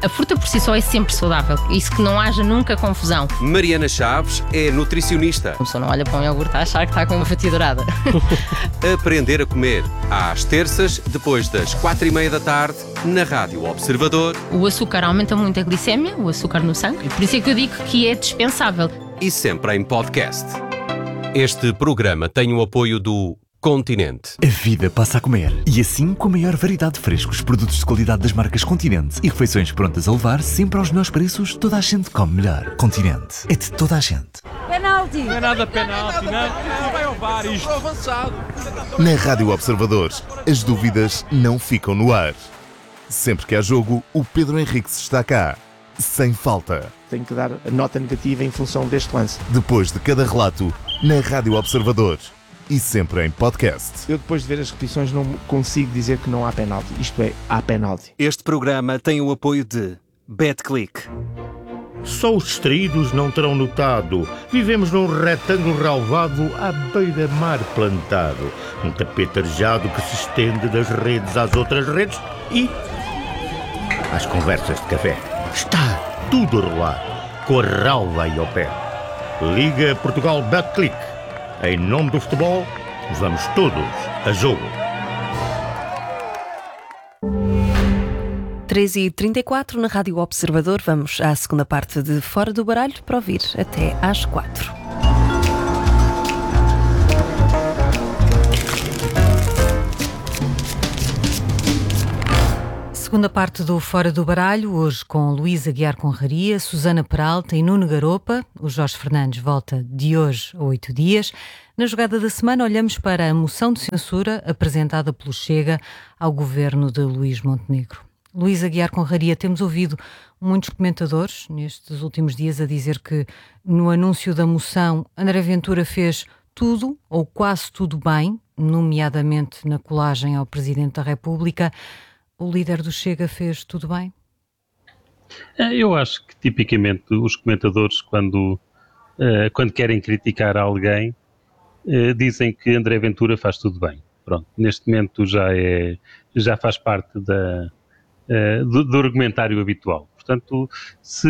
A fruta por si só é sempre saudável, isso que não haja nunca confusão. Mariana Chaves é nutricionista. A pessoa não olha para um iogurte a achar que está com uma fatia dourada. Aprender a comer, às terças, depois das 4:30 da tarde, na Rádio Observador. O açúcar aumenta muito a glicémia, o açúcar no sangue, por isso é que eu digo que é dispensável. E sempre em podcast. Este programa tem o apoio do Continente. A vida passa a comer. E assim, com a maior variedade de frescos, produtos de qualidade das marcas Continente e refeições prontas a levar, sempre aos melhores preços, toda a gente come melhor. Continente. É de toda a gente. Penalti! Não é nada penalti, não vai ao VAR isto. Avançado. Na Rádio Observadores, as dúvidas não ficam no ar. Sempre que há jogo, o Pedro Henriques está cá. Sem falta. Tenho que dar a nota negativa em função deste lance. Depois de cada relato, na Rádio Observadores. E sempre em podcast. Eu, depois de ver as repetições, não consigo dizer que não há penalti. Isto é, há penalti. Este programa tem o apoio de BetClick. Só os distraídos não terão notado. Vivemos num retângulo relvado à beira-mar plantado. Um tapete arejado que se estende das redes às outras redes e às conversas de café. Está tudo a rolar, com a ralva aí ao pé. Liga Portugal BetClick. Em nome do futebol, vamos todos a jogo. 3h34 na Rádio Observador. Vamos à segunda parte de Fora do Baralho para ouvir até às 4. Segunda parte do Fora do Baralho, hoje com Luís Aguiar Conraria, Susana Peralta e Nuno Garopa. O Jorge Fernandes volta de hoje a 8 dias. Na jogada da semana olhamos para a moção de censura apresentada pelo Chega ao governo de Luís Montenegro. Luís Aguiar Conraria, temos ouvido muitos comentadores nestes últimos dias a dizer que no anúncio da moção André Ventura fez tudo ou quase tudo bem, nomeadamente na colagem ao Presidente da República. O líder do Chega fez tudo bem? Eu acho que tipicamente os comentadores quando querem criticar alguém dizem que André Ventura faz tudo bem. Pronto, neste momento já faz parte do argumentário habitual. Portanto, se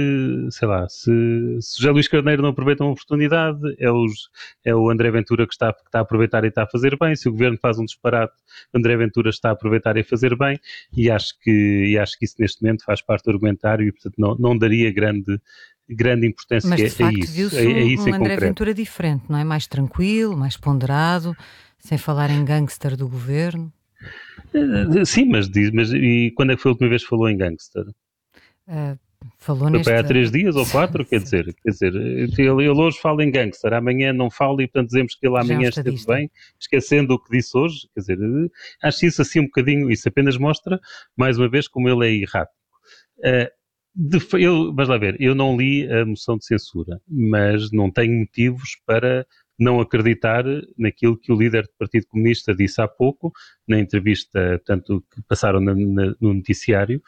José Luís Carneiro não aproveita uma oportunidade, é o André Ventura que está a aproveitar e está a fazer bem. Se o governo faz um disparate, André Ventura está a aproveitar e a fazer bem, e acho que isso neste momento faz parte do argumentário e, portanto, não daria grande importância a isso. Mas, de facto, viu-se um André Ventura diferente, não é? Mais tranquilo, mais ponderado, sem falar em gangster do governo. Sim, mas e quando é que foi a última vez que falou em gangster? Falou foi há 3 dias ou 4, quer dizer, ele hoje fala em gangster, amanhã não fala e, portanto, dizemos que ele amanhã esteve bem, esquecendo o que disse hoje. Quer dizer, acho isso assim um bocadinho, isso apenas mostra, mais uma vez, como ele é errático. Mas lá ver, eu não li a moção de censura, mas não tenho motivos para não acreditar naquilo que o líder do Partido Comunista disse há pouco, na entrevista, portanto, que passaram no noticiário,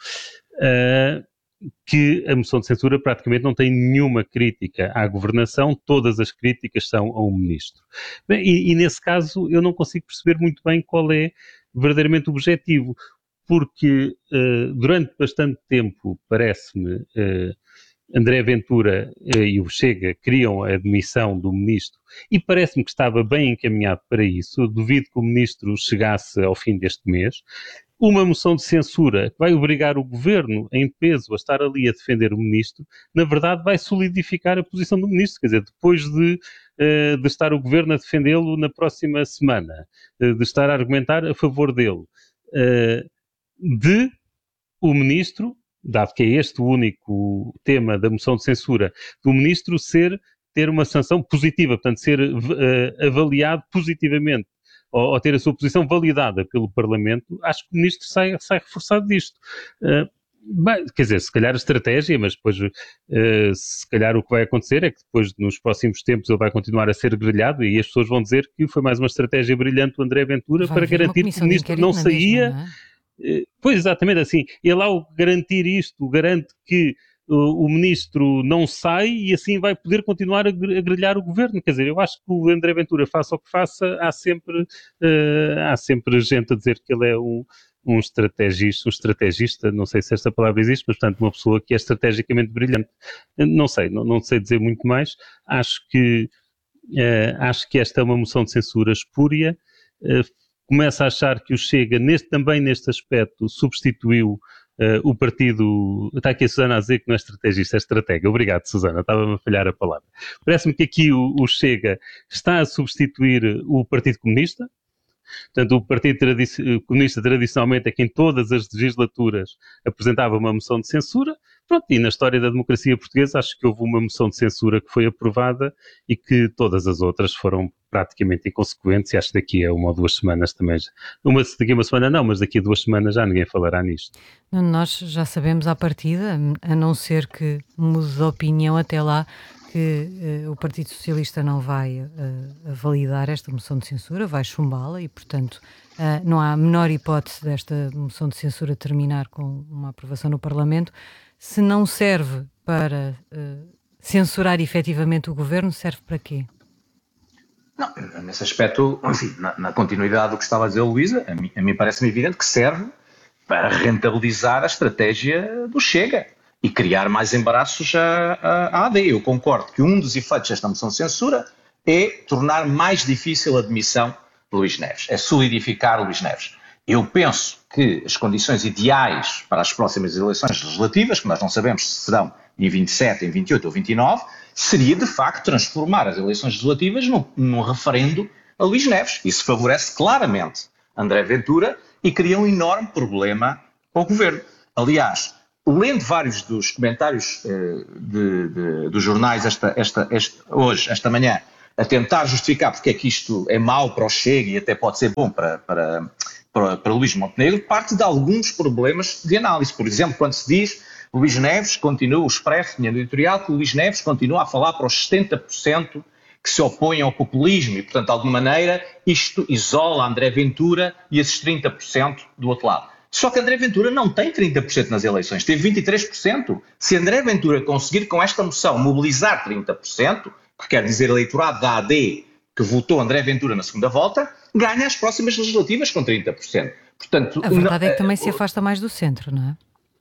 que a moção de censura praticamente não tem nenhuma crítica à governação, todas as críticas são ao ministro. Bem, e nesse caso eu não consigo perceber muito bem qual é verdadeiramente o objetivo, porque durante bastante tempo, parece-me, André Ventura e o Chega queriam a demissão do ministro e parece-me que estava bem encaminhado para isso. Eu duvido que o ministro chegasse ao fim deste mês. Uma moção de censura que vai obrigar o governo em peso a estar ali a defender o ministro, na verdade vai solidificar a posição do ministro, quer dizer, depois de estar o governo a defendê-lo na próxima semana, de estar a argumentar a favor dele, de o ministro, dado que é este o único tema da moção de censura, do ministro ter uma sanção positiva, portanto ser avaliado positivamente, ou ter a sua posição validada pelo Parlamento, acho que o ministro sai reforçado disto. Bem, quer dizer, se calhar a estratégia, mas depois se calhar o que vai acontecer é que depois nos próximos tempos ele vai continuar a ser grelhado e as pessoas vão dizer que foi mais uma estratégia brilhante do André Ventura para garantir que o ministro não saía. Mesma, não é? Pois, exatamente assim. Ele, ao garantir isto, garante que o ministro não sai e assim vai poder continuar a grelhar o governo. Quer dizer, eu acho que o André Ventura, faça o que faça, há sempre gente a dizer que ele é um estrategista, não sei se esta palavra existe, mas portanto uma pessoa que é estrategicamente brilhante. Não sei dizer muito mais. Acho que esta é uma moção de censura espúria. Começa a achar que o Chega, também neste aspecto, substituiu o partido... Está aqui a Susana a dizer que não é estrategista, é estratega. Obrigado, Susana, estava-me a falhar a palavra. Parece-me que aqui o Chega está a substituir o Partido Comunista. Portanto, o Partido Comunista tradicionalmente é que em todas as legislaturas apresentava uma moção de censura. Pronto, e na história da democracia portuguesa acho que houve uma moção de censura que foi aprovada e que todas as outras foram praticamente inconsequentes, e acho que daqui a 1 ou 2 semanas também, daqui a uma semana não, mas daqui a 2 semanas já ninguém falará nisto. Nós já sabemos à partida, a não ser que mude de opinião até lá, que o Partido Socialista não vai validar esta moção de censura, vai chumbá-la e, portanto, não há a menor hipótese desta moção de censura terminar com uma aprovação no Parlamento. Se não serve para censurar efetivamente o Governo, serve para quê? Não, nesse aspecto, enfim, na continuidade do que estava a dizer a Luísa, a mim parece-me evidente que serve para rentabilizar a estratégia do Chega e criar mais embaraços à AD. Eu concordo que um dos efeitos desta moção de censura é tornar mais difícil a admissão de Luís Neves, é solidificar Luís Neves. Eu penso que as condições ideais para as próximas eleições legislativas, que nós não sabemos se serão em 27, em 28 ou 29, seria de facto transformar as eleições legislativas num referendo a Luís Neves. Isso favorece claramente André Ventura e cria um enorme problema para o Governo. Aliás, lendo vários dos comentários dos jornais hoje, esta manhã, a tentar justificar porque é que isto é mau para o Chega e até pode ser bom para Luís Montenegro, parte de alguns problemas de análise. Por exemplo, quando se diz Luís Neves continua, o Expresso tinha no editorial que Luís Neves continua a falar para os 70% que se opõem ao populismo e, portanto, de alguma maneira, isto isola André Ventura e esses 30% do outro lado. Só que André Ventura não tem 30% nas eleições, teve 23%. Se André Ventura conseguir com esta moção mobilizar 30%, que quer dizer eleitorado da AD que votou André Ventura na segunda volta, ganha as próximas legislativas com 30%. Portanto, a verdade é que também se afasta mais do centro, não é?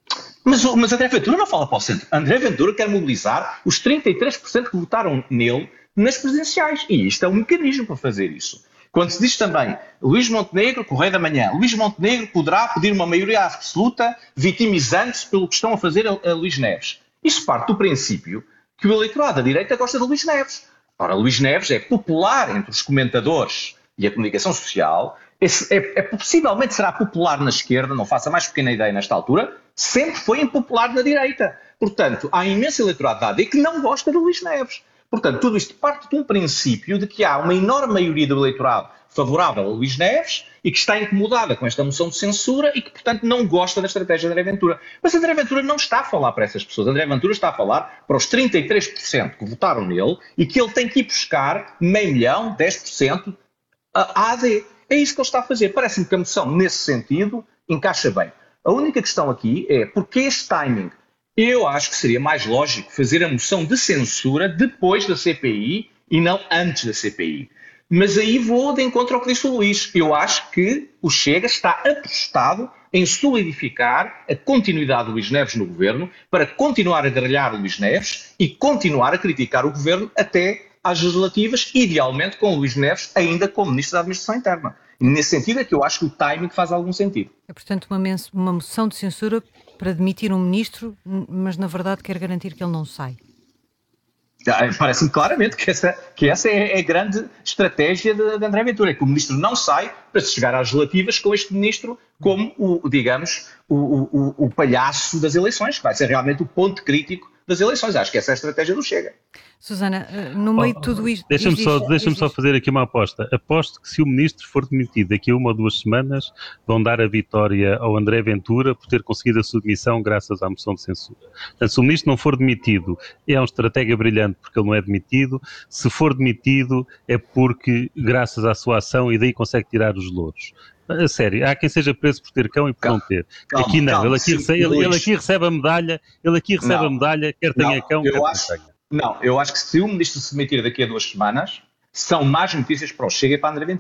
Mas André Ventura não fala para o centro. André Ventura quer mobilizar os 33% que votaram nele nas presidenciais. E isto é um mecanismo para fazer isso. Quando se diz também Luís Montenegro, Correio da Manhã, Luís Montenegro poderá pedir uma maioria absoluta vitimizando-se pelo que estão a fazer a Luís Neves. Isso parte do princípio que o eleitorado da direita gosta de Luís Neves. Ora, Luís Neves é popular entre os comentadores e a comunicação social, possivelmente será popular na esquerda, não faça mais pequena ideia nesta altura, sempre foi impopular na direita. Portanto, há imenso eleitorado da AD que não gosta de Luís Neves. Portanto, tudo isto parte de um princípio de que há uma enorme maioria do eleitorado favorável a Luís Neves e que está incomodada com esta moção de censura e que, portanto, não gosta da estratégia de André Ventura. Mas André Ventura não está a falar para essas pessoas. André Ventura está a falar para os 33% que votaram nele e que ele tem que ir buscar meio milhão, 10% à AD. É isso que ele está a fazer. Parece-me que a moção, nesse sentido, encaixa bem. A única questão aqui é porquê este timing? Eu acho que seria mais lógico fazer a moção de censura depois da CPI e não antes da CPI. Mas aí vou de encontro ao que disse o Luís. Eu acho que o Chega está apostado em solidificar a continuidade do Luís Neves no governo para continuar a grelhar o Luís Neves e continuar a criticar o governo até às legislativas, idealmente com o Luís Neves ainda como Ministro da Administração Interna. E nesse sentido é que eu acho que o timing faz algum sentido. É, portanto, uma moção de censura para demitir um ministro, mas na verdade quer garantir que ele não sai. Parece-me claramente que essa é a grande estratégia de André Ventura, é que o ministro não sai para se chegar às legislativas com este ministro como o palhaço das eleições, que vai ser realmente o ponto crítico das eleições. Acho que essa é a estratégia do Chega. Susana, no meio de tudo isto... Deixa-me só fazer aqui uma aposta. Aposto que se o ministro for demitido daqui a 1 ou 2 semanas, vão dar a vitória ao André Ventura por ter conseguido a sua demissão graças à moção de censura. Portanto, se o ministro não for demitido, é um estratega brilhante porque ele não é demitido. Se for demitido, é porque, graças à sua ação, e daí consegue tirar os louros. A sério, há quem seja preso por ter cão e por não ter. Aqui não, ele aqui recebe a medalha, quer tenha cão, quer não tenha. Não, eu acho que se o ministro se demitir daqui a 2 semanas, são más notícias para o Chega e para André Ventura.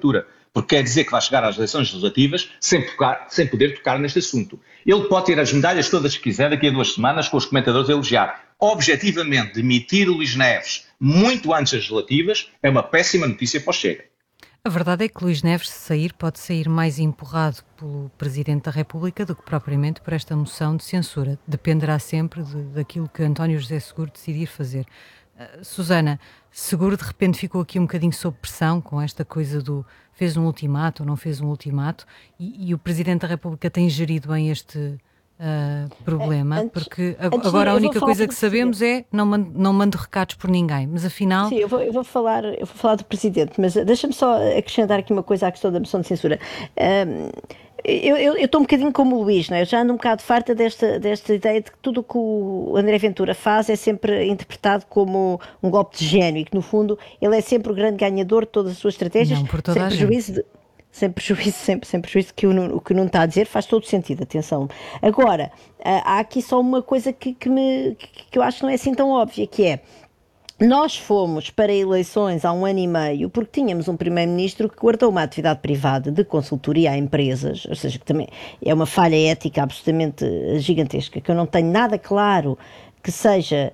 porque quer dizer que vai chegar às eleições legislativas sem poder tocar neste assunto. Ele pode ter as medalhas todas que quiser daqui a 2 semanas, com os comentadores a elogiar. Objetivamente, demitir o Luís Neves muito antes das legislativas é uma péssima notícia para o Chega. A verdade é que Luís Neves, se sair, pode sair mais empurrado pelo Presidente da República do que propriamente por esta moção de censura. Dependerá sempre daquilo que António José Seguro decidir fazer. Susana, Seguro de repente ficou aqui um bocadinho sob pressão com esta coisa do fez um ultimato ou não fez um ultimato, e o Presidente da República tem gerido bem este problema, porque agora a única coisa que sabemos é não mando recados por ninguém, mas afinal... Sim, eu vou falar do Presidente, mas deixa-me só acrescentar aqui uma coisa à questão da moção de censura. Eu estou um bocadinho como o Luís, não é? Eu já ando um bocado farta desta ideia de que tudo o que o André Ventura faz é sempre interpretado como um golpe de gênio e que, no fundo, ele é sempre o grande ganhador de todas as suas estratégias, sem prejuízo que o que não está a dizer faz todo sentido, atenção. Agora, há aqui só uma coisa que eu acho que não é assim tão óbvia, que é: nós fomos para eleições há 1 ano e meio porque tínhamos um primeiro-ministro que guardou uma atividade privada de consultoria a empresas, ou seja, que também é uma falha ética absolutamente gigantesca, que eu não tenho nada claro que seja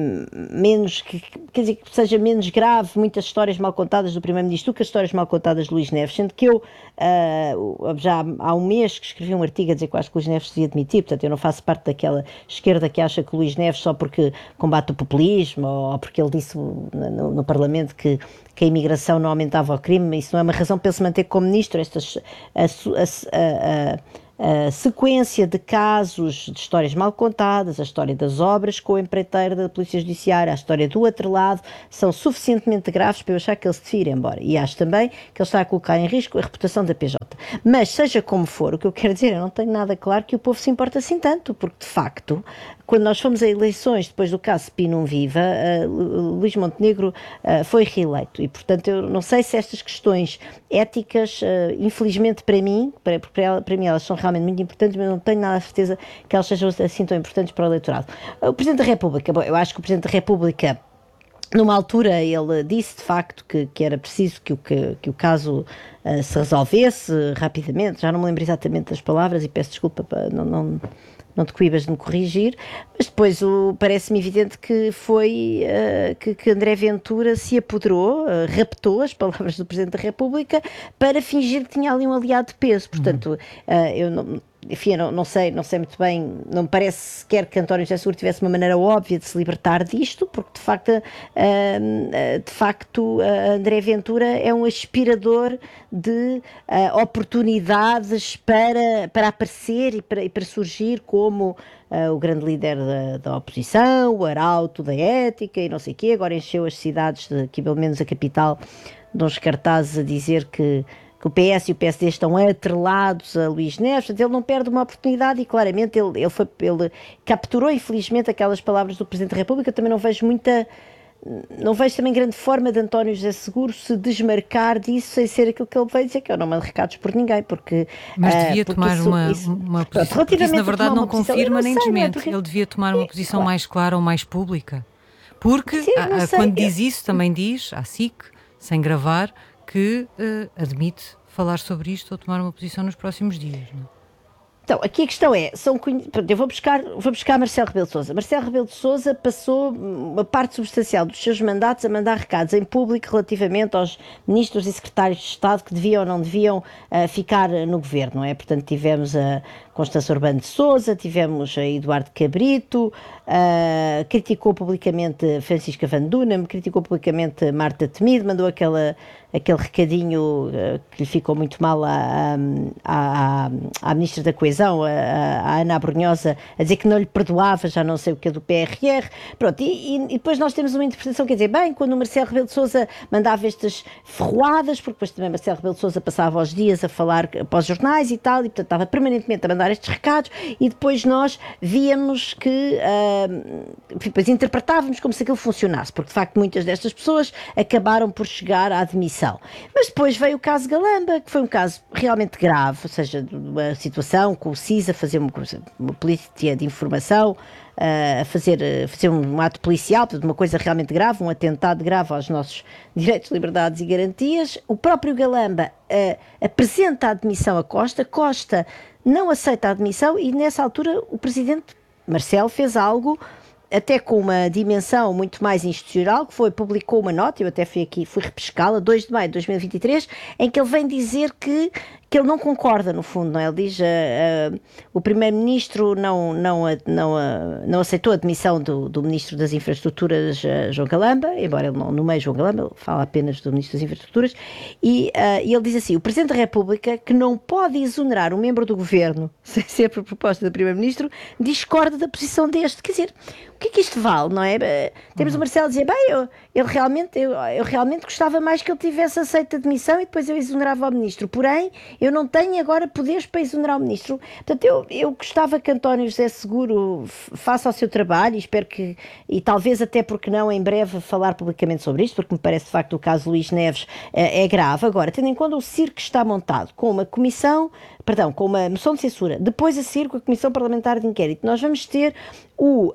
que seja menos grave muitas histórias mal contadas do Primeiro-Ministro do que as histórias mal contadas de Luís Neves, sendo que eu já há 1 mês que escrevi um artigo a dizer que eu acho que Luís Neves se devia demitir. Portanto, eu não faço parte daquela esquerda que acha que Luís Neves, só porque combate o populismo ou porque ele disse no Parlamento que a imigração não aumentava o crime, isso não é uma razão para ele se manter como ministro. A sequência de casos, de histórias mal contadas, a história das obras com o empreiteiro da Polícia Judiciária, a história do outro lado, são suficientemente graves para eu achar que ele se devia ir embora. E acho também que ele está a colocar em risco a reputação da PJ. Mas, seja como for, o que eu quero dizer, eu não tenho nada claro que o povo se importa assim tanto, porque, de facto, quando nós fomos a eleições depois do caso Spin não Viva, Luís Montenegro foi reeleito. E, portanto, eu não sei se estas questões éticas, infelizmente para mim, para mim elas são realmente muito importantes, mas não tenho nada a certeza que elas sejam assim tão importantes para o eleitorado. O Presidente da República, eu acho que o Presidente da República, numa altura, ele disse de facto que era preciso que o caso se resolvesse rapidamente. Já não me lembro exatamente das palavras e peço desculpa, não te coibas de me corrigir, mas depois parece-me evidente que foi que André Ventura se apoderou, raptou as palavras do Presidente da República para fingir que tinha ali um aliado de peso. Portanto, eu não sei muito bem, não me parece sequer que António José Seguro tivesse uma maneira óbvia de se libertar disto, porque de facto André Ventura é um aspirador de oportunidades para aparecer e para surgir como o grande líder da oposição, o arauto da ética e não sei o quê. Agora encheu as cidades, aqui pelo menos a capital, de uns cartazes a dizer que o PS e o PSD estão atrelados a Luís Neves. Portanto, ele não perde uma oportunidade e claramente ele capturou infelizmente aquelas palavras do Presidente da República. Eu também não vejo também grande forma de António José Seguro se desmarcar disso sem ser aquilo que ele veio dizer, que eu não mando recados por ninguém, porque... Mas devia tomar uma posição, porque isso na verdade não confirma nem desmente. Ele devia tomar uma posição mais clara ou mais pública. Porque quando diz isso também diz à SIC, sem gravar, que admite falar sobre isto ou tomar uma posição nos próximos dias, não é? Então, aqui a questão é, eu vou buscar Marcelo Rebelo de Sousa. Marcelo Rebelo de Sousa passou uma parte substancial dos seus mandatos a mandar recados em público relativamente aos ministros e secretários de Estado que deviam ou não deviam ficar no governo, não é? Portanto, tivemos a Constância Urbano de Sousa, tivemos a Eduardo Cabrito, criticou publicamente Francisca Van Dunham, criticou publicamente Marta Temido, mandou aquele recadinho que lhe ficou muito mal à Ministra da Coesão, a Ana Abrunhosa, a dizer que não lhe perdoava, já não sei o que é do PRR. Pronto, e depois nós temos uma interpretação, quer dizer, bem, quando o Marcelo Rebelo de Sousa mandava estas ferroadas, porque depois também Marcelo Rebelo de Sousa passava os dias a falar para os jornais e tal, e portanto estava permanentemente a mandar estes recados, e depois nós víamos que depois interpretávamos como se aquilo funcionasse, porque de facto muitas destas pessoas acabaram por chegar à demissão. Mas depois veio o caso Galamba, que foi um caso realmente grave, ou seja, uma situação com o CIS a fazer uma política de informação a fazer um ato policial, portanto, uma coisa realmente grave, um atentado grave aos nossos direitos, liberdades e garantias. O próprio Galamba apresenta a admissão a Costa, Costa não aceita a admissão e nessa altura o presidente Marcelo fez algo até com uma dimensão muito mais institucional, que publicou uma nota, eu até fui repescá-la, 2 de maio de 2023, em que ele vem dizer que ele não concorda, no fundo, não é? Ele diz o primeiro-ministro não aceitou a admissão do ministro das Infraestruturas, João Galamba, embora ele não nomeie João Galamba, ele fala apenas do ministro das Infraestruturas, e ele diz assim, o Presidente da República, que não pode exonerar um membro do governo, sem ser por proposta do primeiro-ministro, discorda da posição deste. Quer dizer, o que é que isto vale, não é? Temos o Marcelo a dizer, bem, eu realmente gostava mais que ele tivesse aceito a admissão e depois eu exonerava o ministro, porém, eu não tenho agora poderes para exonerar o ministro. Portanto, eu gostava que António José Seguro faça o seu trabalho e espero que, e talvez até porque não, em breve falar publicamente sobre isto, porque me parece de facto o caso Luís Neves é grave. Agora, tendo em conta o circo que está montado com uma com uma moção de censura, depois a seguir com a Comissão Parlamentar de Inquérito, nós vamos ter o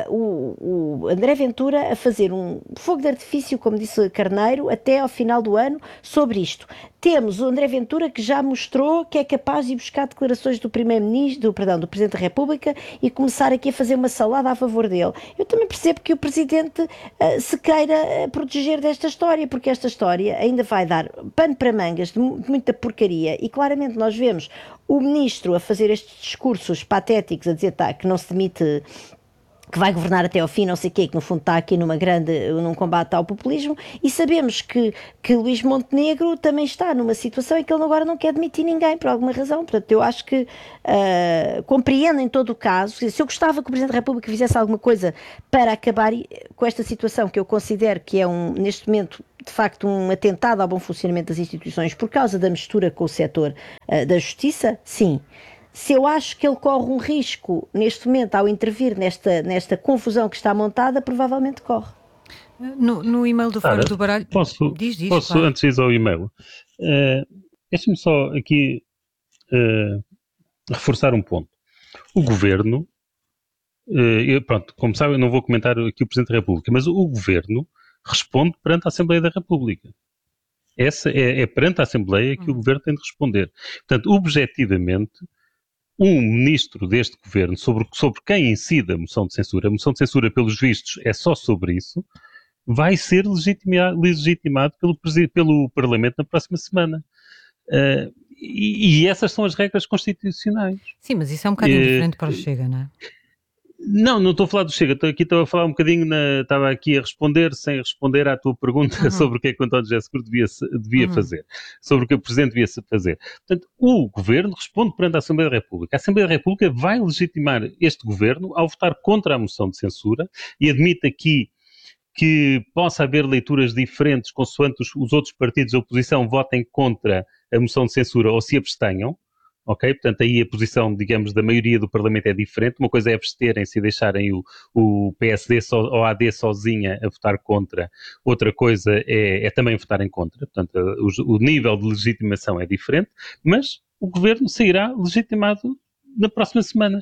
André Ventura a fazer um fogo de artifício, como disse Carneiro, até ao final do ano sobre isto. Temos o André Ventura que já mostrou que é capaz de ir buscar declarações do do Presidente da República e começar aqui a fazer uma salada a favor dele. Eu também percebo que o Presidente se queira proteger desta história, porque esta história ainda vai dar pano para mangas de muita porcaria e claramente nós vemos o Ministro a fazer estes discursos patéticos, a dizer que não se demite, que vai governar até ao fim, não sei o quê, que no fundo está aqui num combate ao populismo, e sabemos que Luís Montenegro também está numa situação em que ele agora não quer demitir ninguém, por alguma razão. Portanto, eu acho que compreendo em todo o caso, se eu gostava que o Presidente da República fizesse alguma coisa para acabar com esta situação, que eu considero que é neste momento, de facto, um atentado ao bom funcionamento das instituições por causa da mistura com o setor da justiça, sim. Se eu acho que ele corre um risco neste momento ao intervir nesta confusão que está montada, provavelmente corre. No e-mail do Fora do Baralho... Posso claro. antes de ir ao e-mail, deixe-me só aqui reforçar um ponto. O Governo, como sabe, eu não vou comentar aqui o Presidente da República, mas o Governo responde perante a Assembleia da República. Essa é perante a Assembleia que o Governo tem de responder. Portanto, objetivamente, um ministro deste governo, sobre quem incide a moção de censura, pelos vistos, é só sobre isso, vai ser legitimado pelo Parlamento na próxima semana. E essas são as regras constitucionais. Sim, mas isso é um bocadinho diferente para o Chega, não é? Não estou a falar do Chega, estou a falar um bocadinho, estava aqui a responder, sem responder à tua pergunta sobre o que é que o António José Seguro devia fazer, sobre o que o Presidente devia fazer. Portanto, o Governo responde perante a Assembleia da República. A Assembleia da República vai legitimar este Governo ao votar contra a moção de censura e admite aqui que possa haver leituras diferentes consoante os outros partidos da oposição votem contra a moção de censura ou se abstenham. Ok? Portanto, aí a posição, digamos, da maioria do Parlamento é diferente. Uma coisa é absterem-se e deixarem o PSD ou a AD sozinha a votar contra. Outra coisa é também votarem contra. Portanto, o nível de legitimação é diferente, mas o Governo sairá legitimado na próxima semana.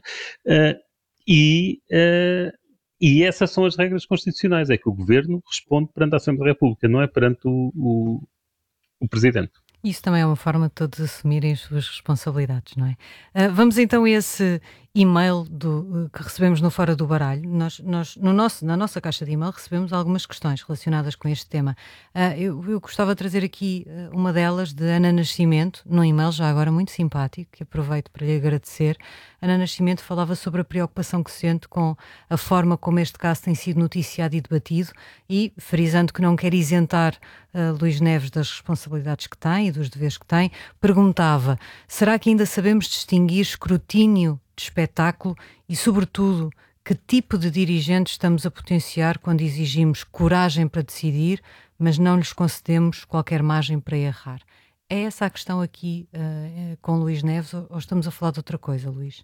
E essas são as regras constitucionais. É que o Governo responde perante a Assembleia da República, não é perante o Presidente. Isso também é uma forma de todos assumirem as suas responsabilidades, não é? Vamos então a esse e-mail que recebemos no Fora do Baralho. Nós na nossa caixa de e-mail recebemos algumas questões relacionadas com este tema. Eu gostava de trazer aqui uma delas de Ana Nascimento, num e-mail já agora muito simpático, que aproveito para lhe agradecer. Ana Nascimento falava sobre a preocupação que sente com a forma como este caso tem sido noticiado e debatido e, frisando que não quer isentar Luís Neves das responsabilidades que tem e dos deveres que tem, perguntava: será que ainda sabemos distinguir escrutínio de espetáculo e, sobretudo, que tipo de dirigentes estamos a potenciar quando exigimos coragem para decidir, mas não lhes concedemos qualquer margem para errar? É essa a questão aqui com Luís Neves ou estamos a falar de outra coisa, Luís?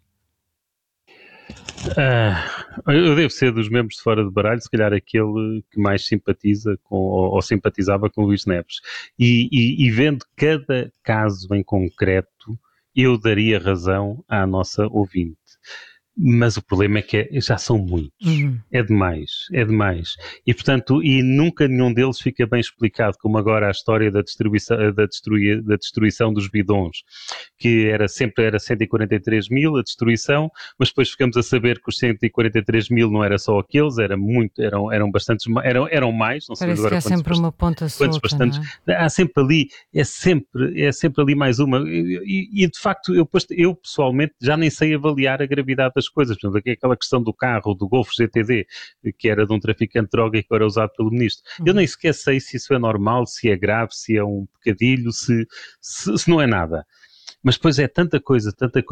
Eu devo ser dos membros de Fora do Baralho, se calhar aquele que mais simpatiza ou simpatizava com Luís Neves. E vendo cada caso em concreto, eu daria razão à nossa ouvinte. Mas o problema é que já são muitos. É demais. E, portanto, nunca nenhum deles fica bem explicado, como agora a história da destruição dos bidons, que era 143 mil a destruição, mas depois ficamos a saber que os 143 mil não era só aqueles, eram bastantes, eram mais. Não sei Parece agora que há sempre uma ponta solta, bastantes, não é? Há sempre ali, é sempre ali mais uma. E de facto, eu pessoalmente já nem sei avaliar a gravidade das coisas. Portanto, aqui é aquela questão do carro, do Golf GTD, que era de um traficante de droga e que era usado pelo ministro. Eu nem sequer sei se isso é normal, se é grave, se é um pecadilho, se não é nada. Mas depois é tanta coisa,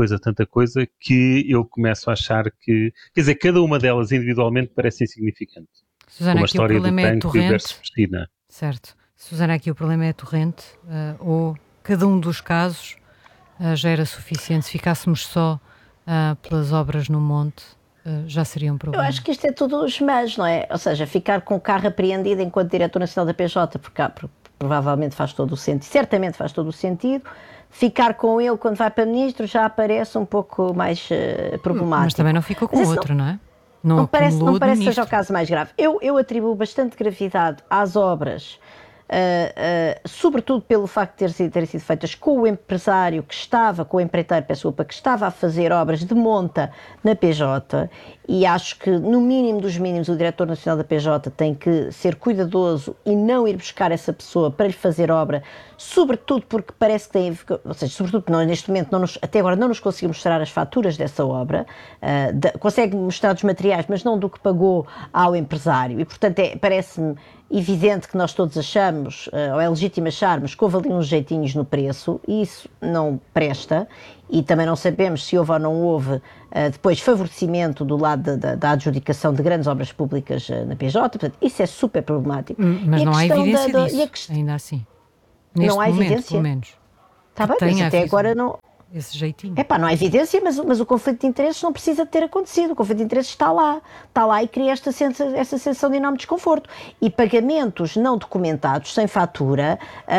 que eu começo a achar que... Quer dizer, cada uma delas individualmente parece insignificante. Susana, como a aqui o história do problema é tanque versus Cristina. Certo. Susana, aqui o problema é a torrente, ou cada um dos casos já era suficiente, se ficássemos só pelas obras no monte, já seria um problema. Eu acho que isto é tudo os mas, não é? Ou seja, ficar com o carro apreendido enquanto diretor nacional da PJ, porque provavelmente faz todo o sentido, certamente faz todo o sentido. Ficar com ele quando vai para ministro já parece um pouco mais problemático. Mas também não ficou com outro, não é? Não parece que seja o caso mais grave. Eu atribuo bastante gravidade às obras, sobretudo pelo facto de terem sido feitas com o empresário que estava, com o empreiteiro, que estava a fazer obras de monta na PJ, e acho que, no mínimo dos mínimos, o diretor nacional da PJ tem que ser cuidadoso e não ir buscar essa pessoa para lhe fazer obra, sobretudo porque parece que tem, ou seja, sobretudo porque nós neste momento até agora não nos conseguimos mostrar as faturas dessa obra, consegue mostrar dos materiais, mas não do que pagou ao empresário, e portanto parece-me evidente que nós todos achamos, ou é legítimo acharmos, que houve ali uns jeitinhos no preço, e isso não presta, e também não sabemos se houve ou não houve depois favorecimento do lado da adjudicação de grandes obras públicas na PJ, portanto isso é super problemático. Mas não há evidência disso, ainda assim. Neste não há momento, evidência? Pelo menos. Está bem, mas até agora não... Esse jeitinho. Não há evidência, mas o conflito de interesses não precisa de ter acontecido. O conflito de interesses está lá e cria essa sensação de enorme desconforto. E pagamentos não documentados, sem fatura,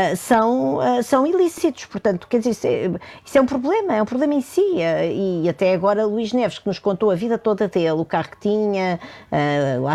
são ilícitos. Portanto, quer dizer, isso é um problema em si. E até agora Luís Neves, que nos contou a vida toda dele, o carro que tinha,